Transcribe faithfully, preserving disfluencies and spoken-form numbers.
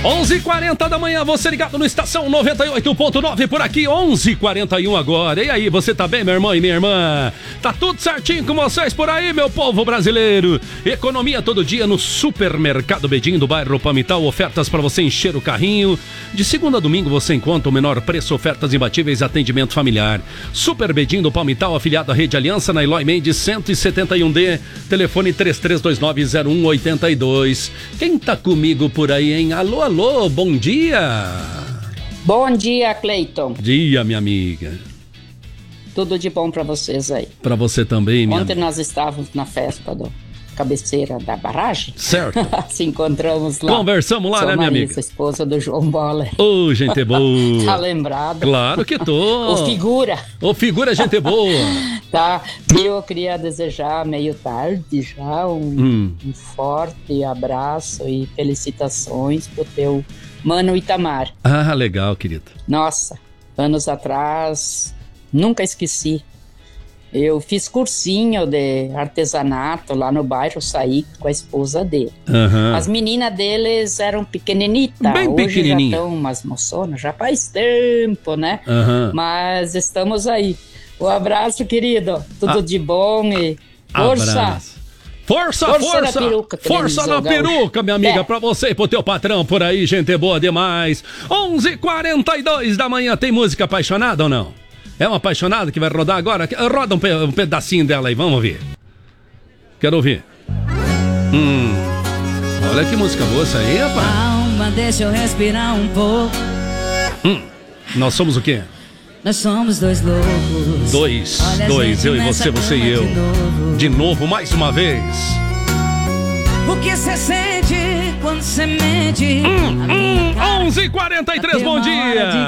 onze e quarenta da manhã, você ligado no Estação noventa e oito ponto nove por aqui, onze e quarenta e um agora. E aí, você tá bem, meu irmão e minha irmã? Tá tudo certinho com vocês por aí, meu povo brasileiro? Economia todo dia no Supermercado Bedin do bairro Palmital. Ofertas para você encher o carrinho. De segunda a domingo você encontra o menor preço, ofertas imbatíveis, atendimento familiar. Super Bedin do Palmital, afiliado à Rede Aliança, na Eloy Mendes cento e setenta e um D. Telefone três três dois nove zero um oito dois. Quem tá comigo por aí, hein? Alô, alô. Alô, bom dia! Bom dia, Cleiton. Bom dia, minha amiga. Tudo de bom pra vocês aí. Pra você também, minha Ontem amiga. nós estávamos na festa do cabeceira da barragem. Certo. Se encontramos lá. Conversamos lá, Sua né, minha Marisa, amiga? Esposa do João Boller. Ô, oh, gente boa. Tá lembrado? Claro que tô. Ô, figura. Ô, oh, figura, gente boa. Tá. Eu queria desejar, meio tarde já, um, hum. um forte abraço e felicitações pro teu mano Itamar. Ah, legal, querido. Nossa, anos atrás, nunca esqueci. Eu fiz cursinho de artesanato lá no bairro, saí com a esposa dele. Uhum. As meninas deles eram pequeninitas. Bem Hoje pequenininha. já estão umas moçonas, já faz tempo, né? Uhum. Mas estamos aí. Um abraço, querido. Tudo ah. de bom e força. Abraço. Força, força, força na peruca, força na peruca, minha amiga, é. Pra você e pro teu patrão por aí, gente boa demais. onze e quarenta e dois da manhã, tem música apaixonada ou não? É uma apaixonada que vai rodar agora? Roda um, pe- um pedacinho dela aí, vamos ouvir. Quero ouvir. Hum, olha que música boa essa aí, rapaz. Calma, deixa eu respirar um pouco. Hum, nós somos o quê? Nós somos dois loucos. Dois, Olha, dois, eu e você, você e eu. De novo. De novo, mais uma vez. O que você sente quando você mente? Hum, hum, onze e quarenta e três, bom dia.